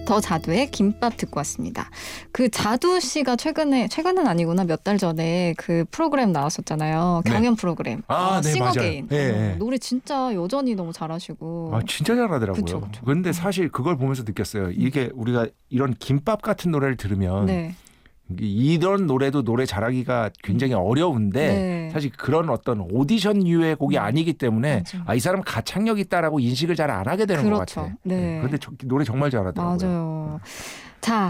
더 자두의 김밥 듣고 왔습니다. 그 자두 씨가 최근은 아니구나 몇 달 전에 그 프로그램 나왔었잖아요. 경연 프로그램. 네, 싱어게인. 맞아요. 네. 노래 진짜 여전히 너무 잘하시고. 진짜 잘하더라고요. 그쵸. 그런데 사실 그걸 보면서 느꼈어요. 이게 우리가 이런 김밥 같은 노래를 들으면 네. 이런 노래도 노래 잘하기가 굉장히 어려운데 네. 사실 그런 어떤 오디션 유의 곡이 아니기 때문에 맞아. 이 사람 가창력 있다라고 인식을 잘 안 하게 되는 것 그렇죠. 같아요. 네. 그런데 노래 정말 잘하더라고요. 맞아요. 자,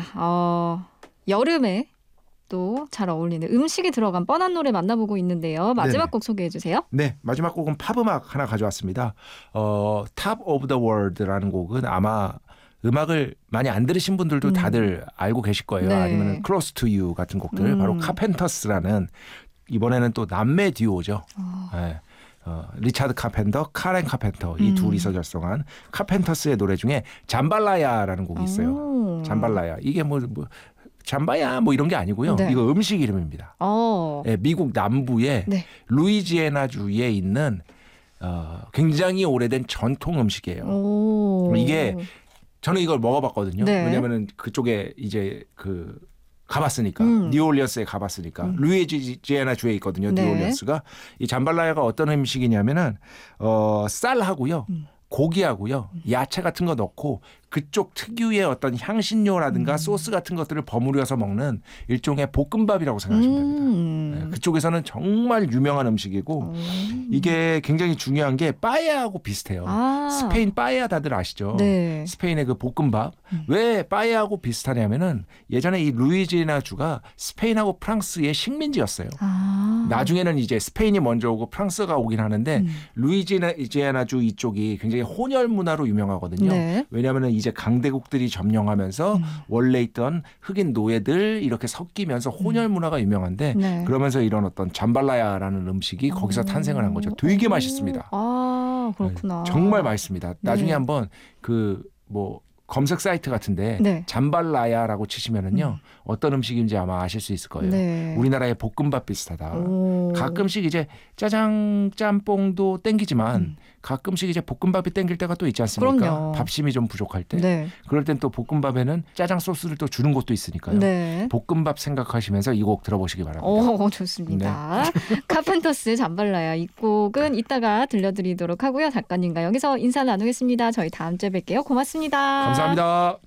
여름에 또 잘 어울리는 음식이 들어간 뻔한 노래 만나보고 있는데요. 마지막 네네. 곡 소개해 주세요. 네, 마지막 곡은 팝 음악 하나 가져왔습니다. Top of the World라는 곡은 아마 음악을 많이 안 들으신 분들도 다들 알고 계실 거예요. 네. 아니면 Close to You 같은 곡들. 바로 카펜터스라는 이번에는 또 남매 듀오죠. 네. 리차드 카펜터, 카렌 카펜터 이 둘이서 결성한 카펜터스의 노래 중에 잠발라야라는 곡이 있어요. 잠발라야. 이게 뭐 잠바야 뭐 이런 게 아니고요. 네. 이거 음식 이름입니다. 네, 미국 남부의 네. 루이지애나주에 있는 굉장히 오래된 전통 음식이에요. 이게 저는 이걸 먹어봤거든요. 네. 왜냐하면 그쪽에 이제 가봤으니까 뉴올리언스에 가봤으니까 루이지애나주에 있거든요. 네. 뉴올리언스가 이 잠발라야가 어떤 음식이냐면은 쌀하고요. 고기하고요, 야채 같은 거 넣고 그쪽 특유의 어떤 향신료라든가 소스 같은 것들을 버무려서 먹는 일종의 볶음밥이라고 생각하시면 됩니다. 네, 그쪽에서는 정말 유명한 음식이고 이게 굉장히 중요한 게 빠에야하고 비슷해요. 스페인 빠에야 다들 아시죠? 네. 스페인의 그 볶음밥. 왜 빠에야하고 비슷하냐면은 예전에 이 루이지애나주가 스페인하고 프랑스의 식민지였어요. 나중에는 이제 스페인이 먼저 오고 프랑스가 오긴 하는데 루이지애나주 이쪽이 굉장히 혼혈 문화로 유명하거든요. 네. 왜냐하면 이제 강대국들이 점령하면서 원래 있던 흑인 노예들 이렇게 섞이면서 혼혈 문화가 유명한데 네. 그러면서 이런 어떤 잠발라야라는 음식이 거기서 탄생을 한 거죠. 되게 맛있습니다. 그렇구나. 정말 맛있습니다. 나중에 한번 검색 사이트 같은데 네. 잠발라야라고 치시면은요 어떤 음식인지 아마 아실 수 있을 거예요. 네. 우리나라의 볶음밥 비슷하다. 가끔씩 이제 짜장 짬뽕도 땡기지만 가끔씩 이제 볶음밥이 땡길 때가 또 있지 않습니까? 그럼요. 밥심이 좀 부족할 때. 네. 그럴 땐 또 볶음밥에는 짜장 소스를 또 주는 곳도 있으니까요. 네. 볶음밥 생각하시면서 이 곡 들어보시기 바랍니다. 좋습니다. 카펜터스 잠발라야 이 곡은 이따가 들려드리도록 하고요. 작가님과 여기서 인사 나누겠습니다. 저희 다음 주에 뵐게요. 고맙습니다. 감사합니다.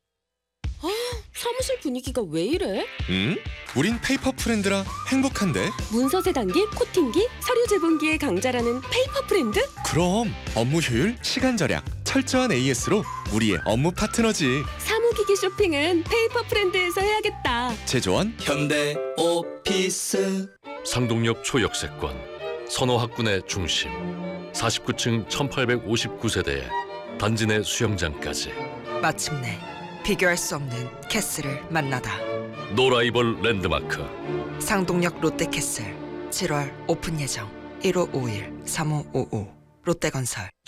사무실 분위기가 왜 이래? 우린 페이퍼 프렌드라 행복한데. 문서 세단기, 코팅기, 서류 제본기의 강자라는 페이퍼 프렌드? 그럼 업무 효율, 시간 절약, 철저한 AS로 우리의 업무 파트너지. 사무기기 쇼핑은 페이퍼 프렌드에서 해야겠다. 제조원 현대 오피스. 상동역 초역세권, 선호학군의 중심, 49층 1859세대에 단지 내 수영장까지. 마침내 비교할 수 없는 캐슬을 만나다. 노라이벌 랜드마크 상동역 롯데캐슬 7월 오픈 예정. 1551-3555 롯데건설.